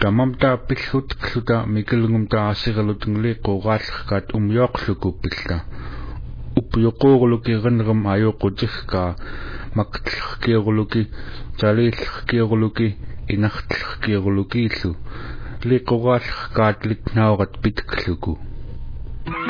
Tamamta pillutkluta mikilngumta asiralutngli qoqallqat umyoqlukupilla upyoqorluki qanram ayoqutihka maktlqkiorluki talillqkiorluki inaqtlqkiorlukiillu liqoqallqat litnaurat pitkluku